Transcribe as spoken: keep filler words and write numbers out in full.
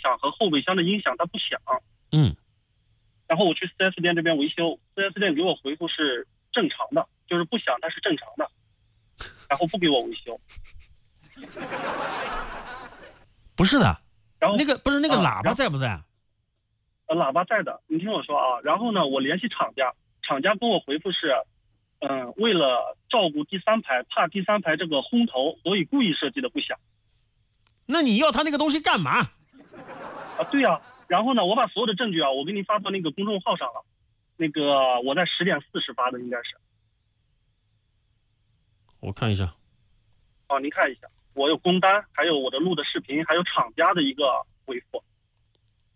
响和后备箱的音响它不响。 嗯。 然后我去 四 S 店这边维修， 四 S 店给我回复是正常的，就是不响它是正常的，然后不给我维修。 不是的， 然后那个不是那个喇叭在不在？ 呃，喇叭在的，你听我说啊。然后呢，我联系厂家，厂家跟我回复是，嗯、呃，为了照顾第三排，怕第三排这个轰头，所以故意设计的不响。 那你要他那个东西干嘛？ 啊，对呀、啊。然后呢，我把所有的证据啊，我给你发到那个公众号上了。那个我在十点四十发的，应该是。 我看一下。 啊，您看一下，我有工单，还有我的录的视频，还有厂家的一个回复。